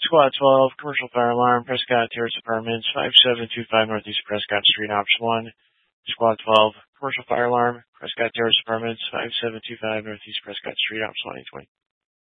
Squad 12, commercial fire alarm, Prescott Terrace Apartments, 5725 Northeast Prescott Street, Option 1. Squad 12, commercial fire alarm, Prescott Terrace Apartments, 5725 Northeast Prescott Street, Option 1.